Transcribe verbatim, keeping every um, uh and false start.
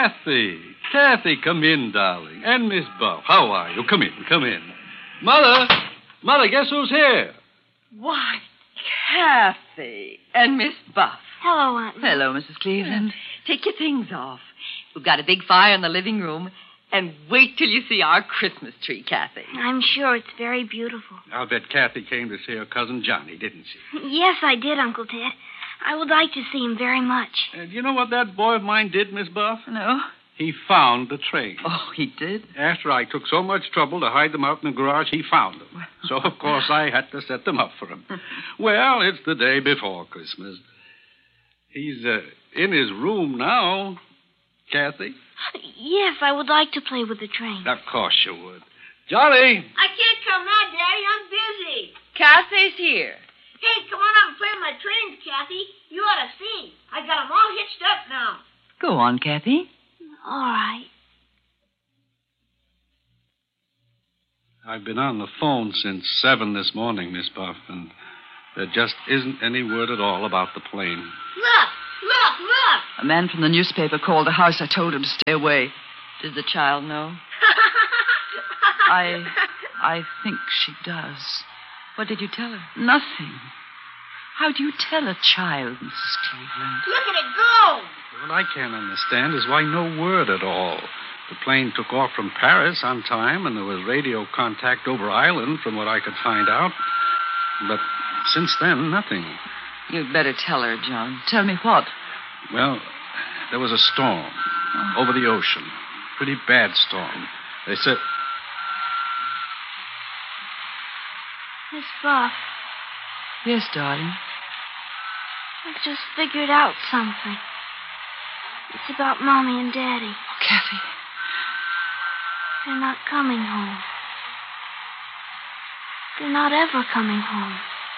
Kathy. Kathy, come in, darling. And Miss Buff. How are you? Come in, come in. Mother. Mother, guess who's here? Why, Kathy and Miss Buff. Hello, Aunt Ruth. Hello, Missus Cleveland. Take your things off. We've got a big fire in the living room. And wait till you see our Christmas tree, Kathy. I'm sure it's very beautiful. I'll bet Kathy came to see her cousin Johnny, didn't she? Yes, I did, Uncle Ted. I would like to see him very much. And you know what that boy of mine did, Miss Buff? No? He found the train. Oh, he did? After I took so much trouble to hide them out in the garage, he found them. So, of course, I had to set them up for him. Well, it's the day before Christmas. He's uh, in his room now, Kathy. Yes, I would like to play with the train. Of course you would. Johnny! I can't come now, Daddy. I'm busy. Kathy's here. Hey, come on up and play with my trains, Kathy. You ought to see. I got 'em all hitched up now. Go on, Kathy. All right. I've been on the phone since seven this morning, Miss Buff, and there just isn't any word at all about the plane. Look, look, look. A man from the newspaper called the house. I told him to stay away. Does the child know? I... I think she does. What did you tell her? Nothing. How do you tell a child, Missus Cleveland? Look at it go. What I can't understand is why no word at all. The plane took off from Paris on time, and there was radio contact over island, from what I could find out. But since then, nothing. You'd better tell her, John. Tell me what? Well, there was a storm Oh. over the ocean. Pretty bad storm. They said... Miss Buff, Yes, darling. I've just figured out something. It's about Mommy and Daddy. Oh, Kathy. They're not coming home. They're not ever coming home.